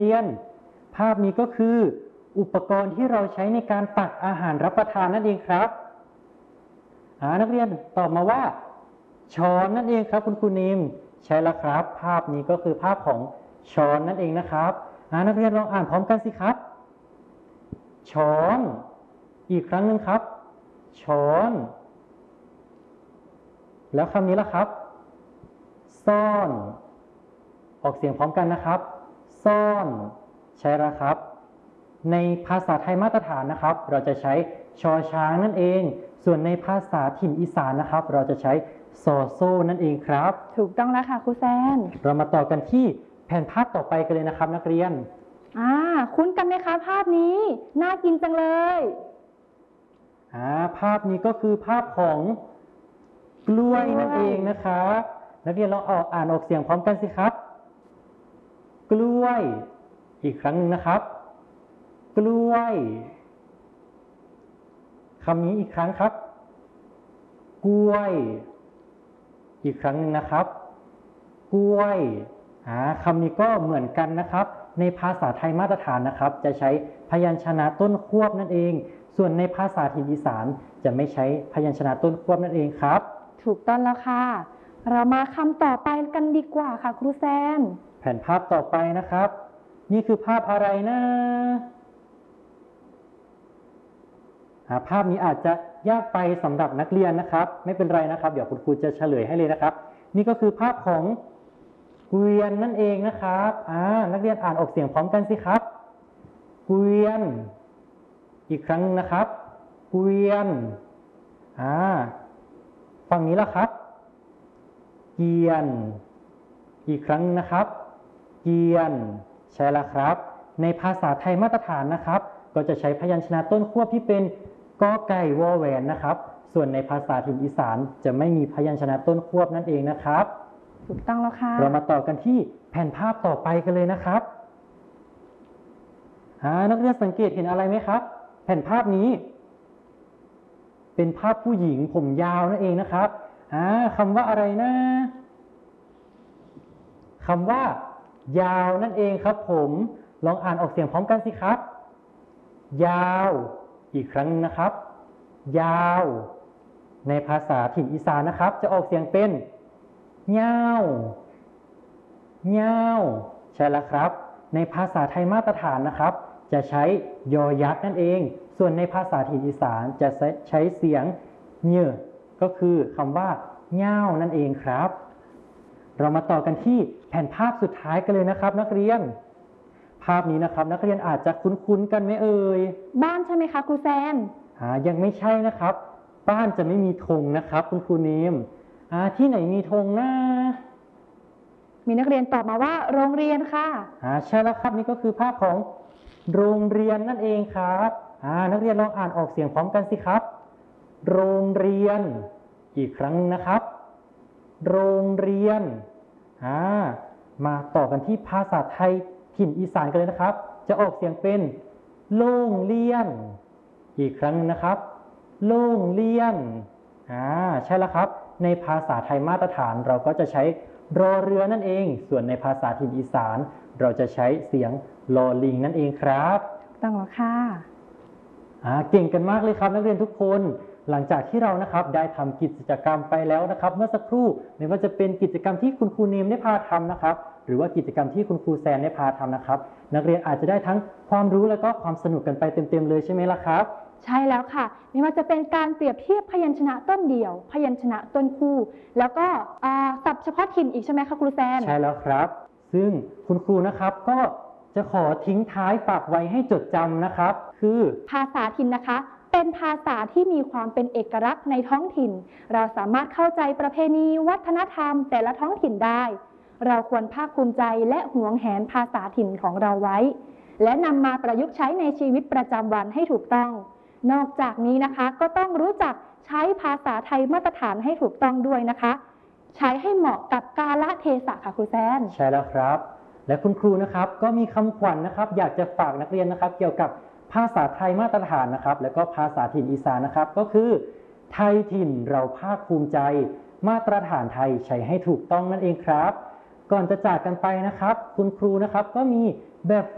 เรียนภาพนี้ก็คืออุปกรณ์ที่เราใช้ในการตักอาหารรับประทานนั่นเองครับนักเรียนตอบมาว่าช้อนนั่นเองครับคุณครูนิมใช่แล้วครับภาพนี้ก็คือภาพของช้อนนั่นเองนะครับนักเรียนลองอ่านพร้อมกันสิครับช้อนอีกครั้งหนึ่งครับช้อนแล้วคำนี้ล่ะครับซ่อนออกเสียงพร้อมกันนะครับซ่อนใช่แล้วครับในภาษาไทยมาตรฐานนะครับเราจะใช้ชอช้างนั่นเองส่วนในภาษาถิ่นอีสานนะครับเราจะใช้ซอโซ่นั่นเองครับถูกต้องแล้วค่ะครูแซนเรามาต่อกันที่แผ่นภาพต่อไปกันเลยนะครับนักเรียนคุ้นกันไหมคะภาพนี้น่ากินจังเลยภาพนี้ก็คือภาพของกล้วยนั่นเองนะครับนักเรียนเราอ่านออกเสียงพร้อมกันสิครับกล้วยอีกครั้งนึงนะครับกล้วยคำนี้อีกครั้งครับกล้วยอีกครั้งนึงนะครับกล้วยคำนี้ก็เหมือนกันนะครับในภาษาไทยมาตรฐานนะครับจะใช้พยัญชนะต้นควบนั่นเองส่วนในภาษาถิ่นอีสานจะไม่ใช้พยัญชนะต้นควบนั่นเองครับถูกต้องแล้วค่ะเรามาคำต่อไปกันดีกว่าค่ะครูแซนแผ่นภาพต่อไปนะครับนี่คือภาพอะไรนะภาพนี้อาจจะยากไปสำหรับนักเรียนนะครับไม่เป็นไรนะครับเดี๋ยวคุณครูจะเฉลยให้เลยนะครับนี่ก็คือภาพของเกวียนนั่นเองนะครับนักเรียนอ่านออกเสียงพร้อมกันสิครับเกวียนอีกครั้งนะครับเกวียนฝั่งนี้ล่ะครับเกียนอีกครั้งนะครับเกียนใช่แล้วครับในภาษาไทยมาตรฐานนะครับก็จะใช้พยัญชนะต้นควบที่เป็นกอไก่วอแหวนนะครับส่วนในภาษาถิ่นอีสานจะไม่มีพยัญชนะต้นควบนั่นเองนะครับถูกต้องแล้วค่ะเรามาต่อกันที่แผ่นภาพต่อไปกันเลยนะครับนักเรียนสังเกตเห็นอะไรไหมครับแผ่นภาพนี้เป็นภาพผู้หญิงผมยาวนั่นเองนะครับคำว่าอะไรนะคำว่ายาวนั่นเองครับผมลองอ่านออกเสียงพร้อมกันสิครับยาวอีกครั้งนะครับยาวในภาษาถิ่นอีสานนะครับจะออกเสียงเป็นยาวใช่แล้วครับในภาษาไทยมาตรฐานนะครับจะใช้ยอยักษ์นั่นเองส่วนในภาษาถิ่นอีสานจะใช้เสียงเnyก็คือคำว่าเง่านั่นเองครับเรามาต่อกันที่แผ่นภาพสุดท้ายกันเลยนะครับนักเรียนภาพนี้นะครับนักเรียนอาจจะคุ้นๆกันไหมเอ่ยบ้านใช่ไหมคะครูแซนยังไม่ใช่นะครับบ้านจะไม่มีธงนะครับคุณครูนิมที่ไหนมีธงนะมีนักเรียนตอบมาว่าโรงเรียนค่ะใช่แล้วครับนี่ก็คือภาพของโรงเรียนนั่นเองครับนักเรียนลองอ่านออกเสียงพร้อมกันสิครับโรงเรียนอีกครั้งนะครับโรงเรียนมาต่อกันที่ภาษาไทยถิ่นอีสานกันเลยนะครับจะออกเสียงเป็นโรงเรียนอีกครั้งนะครับโรงเรียนใช่แล้วครับในภาษาไทยมาตรฐานเราก็จะใช้รอเรือนั่นเองส่วนในภาษาถิ่นอีสานเราจะใช้เสียงลอลิงนั่นเองครับต้องแล้วค่ะเก่งกันมากเลยครับนักเรียนทุกคนหลังจากที่เรานะครับได้ทำกิจกรรมไปแล้วนะครับเมื่อสักครู่ไม่ว่าจะเป็นกิจกรรมที่คุณครูเนมได้พาทำนะครับหรือว่ากิจกรรมที่คุณครูแซนได้พาทำนะครับนักเรียนอาจจะได้ทั้งความรู้และก็ความสนุกกันไปเต็มๆเลยใช่ไหมล่ะครับใช่แล้วค่ะไม่ว่าจะเป็นการเปรียบเทียบพยัญชนะต้นเดี่ยวพยัญชนะต้นคู่แล้วก็ศัพท์เฉพาะถิ่นอีกใช่ไหมคะครูแซนใช่แล้วครับซึ่งคุณครูนะครับก็จะขอทิ้งท้ายฝากไว้ให้จดจำนะครับคือภาษาถิ่นนะคะเป็นภาษาที่มีความเป็นเอกลักษณ์ในท้องถิ่นเราสามารถเข้าใจประเพณีวัฒนธรรมแต่ละท้องถิ่นได้เราควรภาคภูมิใจและหวงแหนภาษาถิ่นของเราไว้และนำมาประยุกต์ใช้ในชีวิตประจำวันให้ถูกต้องนอกจากนี้นะคะก็ต้องรู้จักใช้ภาษาไทยมาตรฐานให้ถูกต้องด้วยนะคะใช้ให้เหมาะกับกาลเทศะค่ะครูแซนใช่แล้วครับและคุณครูนะครับก็มีคำขวัญนะครับอยากจะฝากนักเรียนนะครับเกี่ยวกับภาษาไทยมาตรฐานนะครับและก็ภาษาถิ่นอีสานนะครับก็คือไทยถิ่นเราภาคภูมิใจมาตรฐานไทยใช้ให้ถูกต้องนั่นเองครับก่อนจะจากกันไปนะครับคุณครูนะครับก็มีแบบ